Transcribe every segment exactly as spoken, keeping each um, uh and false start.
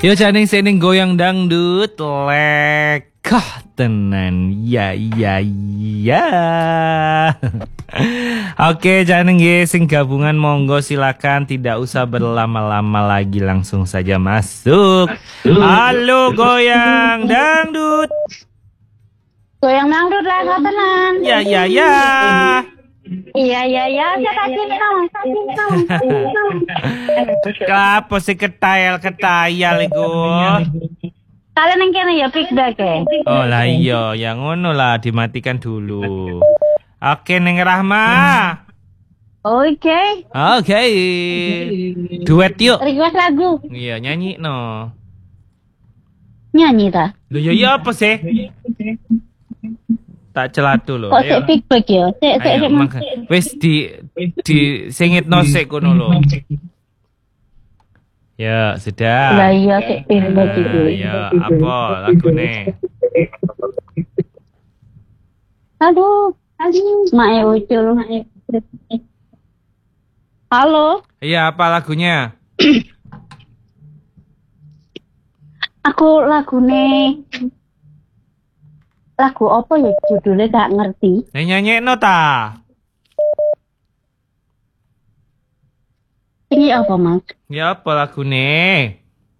Yo caning sening goyang dangdut lekah tenan ya ya ya. Oke caning ye sing gabungan monggo silakan tidak usah berlama-lama lagi langsung saja masuk. Halo goyang dangdut. Goyang dangdut lekah tenan. Ya ya ya. Iya iya iya, saya kasih minum, kasih minum. Kenapa sih ketayal ketayal iku? Kalian yang kene ya feedback ya. Oh lah iya, yang ngono lah dimatikan dulu. Oke Neng Rahma. Oke. Oke. Duet yuk. Request lagu. Iya nyanyi no. Nyanyi ta? Loh ya iya apa sih? Tak celatu loh. Kok sik feedback ya? Sik sik sik. Wis di di singit nosek kono lho. Ya, sudah. Lah iya sik feedback Ah, iki. ya, apa lagune? Aduh, aduh, mae ucul. Halo, Iya, apa lagunya? aku lagune lagu apa ya judulnya gak ngerti. Nek nyanyekno ta? Ini apa mas? Ya apa lagune?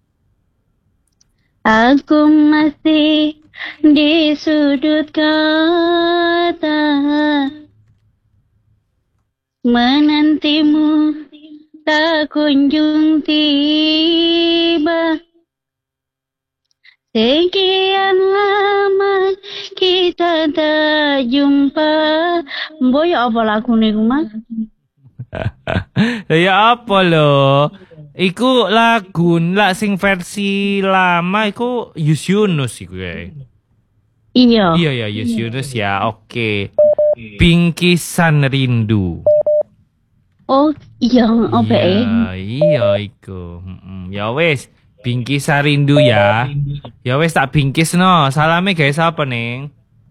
Aku masih di sudut kota menantimu tak kunjung tiba. Sekian lama kita tak jumpa. Boy apa lagu nih mas? Ya apa lo? Iku lagu lah sing versi lama iku Yus Yunus iku ya. Iya. Iya ya Yus Yunus ya. Oke. Bingkisan Rindu. Oh iya apa eh? Iya, iya iku. Mm-mm. Ya wes, bingkisan rindu ya. Ya wes tak bingkis no. Salame guys apa neng?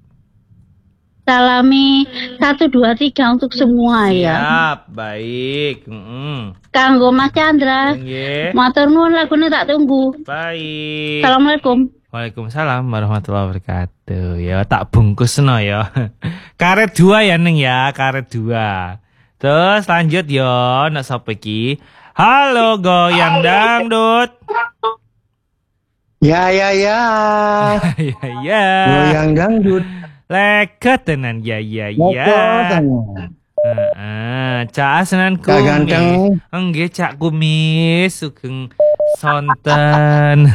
Salami satu dua tiga untuk semua ya. Siap, baik. Mm-mm. Kanggo Mas Chandra. Nggih. Matur nuwun lagune tak tunggu. Baik. Assalamualaikum. Waalaikumsalam warahmatullahi wabarakatuh. Ya tak bungkus no ya. Karet dua ya neng ya, karet dua. Terus lanjut yo, nak sapa iki? Halo goyang dangdut. Ya ya ya. Ya ya. Goyang dangdut. Leket tenan ya ya ya. Leket. Heeh, cak asenan Cak kumis. ganteng. Nggih cak kumis sugeng sonten.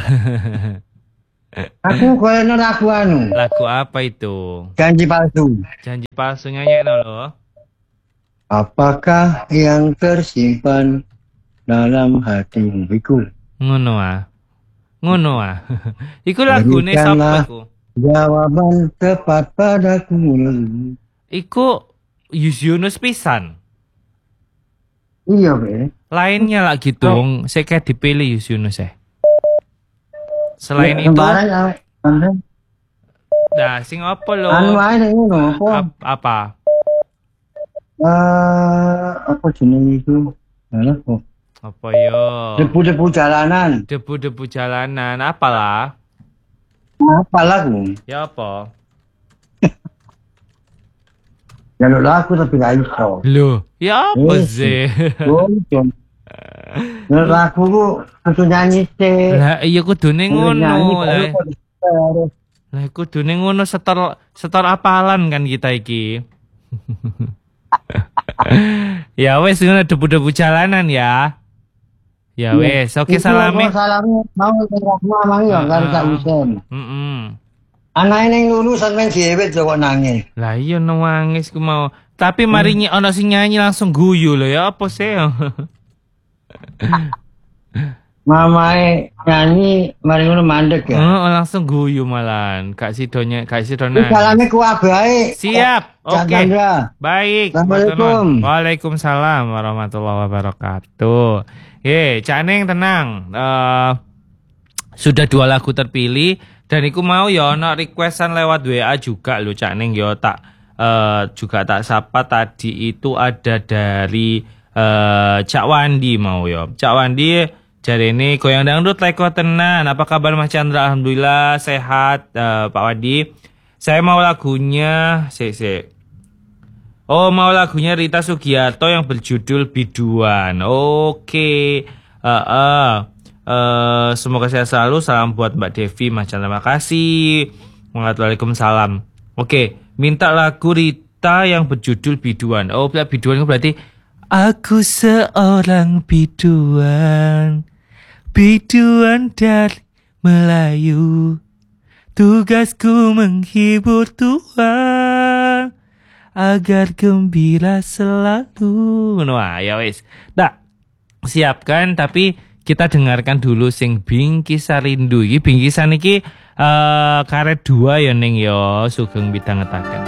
Aku koyo lagu anu. Lagu apa itu? Janji palsu. Janji palsu nyanyekno lho. Apakah yang tersimpan dalam hatimu iku? Ngono ah. Ngono ah. Iku lagune sapa iku? Jawaban tepat padaku. Iku Yus Yunus pisan. Iya, Be. Lainnya lagi dong, saya kayak dipilih Yus Yunus eh. Selain Ya, itu, kemarin, ah, nah sing apa lo? anu ae nek ngono, apa? Ap- apa? Eh, apa jenenge itu? Alah kok. Apa yo? Debu-debu jalanan. Debu-debu jalanan, apalah? Apa lagu? Ya apa? Jalur lagu tapi gak iso. Loh, ya apa Eh, sih? Oh, Jalur lagu ku kudu nyanyi sih. Lah iya kudune Kudu nyanyi, ngono. baru Lah kok disetel. lah kudune ngono setor setor apalan kan kita iki. Ya wes ngono debu-debu jalanan ya. Ya wes, oke Itu salame. apa salame mau ngomong mang yo karo Cak Husen. Heeh. Anake ning lulusan men diewet kok nangis. Lah iya nangis ku mau. Tapi mari nyi ana sing nyanyi langsung guyu lho ya apa sih? Mamae nyanyi mari ngono mandek ya. Heeh, langsung guyu malan. Kak Sidonya, Kak Sidona. Salame ku abae. Siap. Cak Oke. Chandra. Baik. Assalamualaikum. Waalaikumsalam warahmatullahi wabarakatuh. Ye, Cak Neng tenang. Eh sudah dua lagu terpilih dan iku mau ya ana requestan lewat W A juga lho Cak Neng ya tak eh juga tak sapa tadi itu ada dari eh Cak Wandi mau ya. Cak Wandi Jadi ini goyang dangdut teko tenan. Apa kabar Mas Chandra? Alhamdulillah sehat, uh, Pak Wadi. Saya mau lagunya, si si. Oh, mau lagunya Rita Sugiarto yang berjudul Biduan. Oke. Uh, uh, uh, semoga sehat selalu. Salam buat Mbak Devi, Mas Chandra. Terima kasih. Waalaikumsalam. Oke, minta lagu Rita yang berjudul Biduan. Oh, biduan itu berarti aku seorang biduan. Biduan dari Melayu, tugasku menghibur Tuhan agar gembira selalu. Wah, ya wis. Nah, siapkan tapi kita dengarkan dulu sing Bingkisan Rindu. Iki bingkisan iki uh, karet dua ya ning ya Sugeng Bidang ngetaken.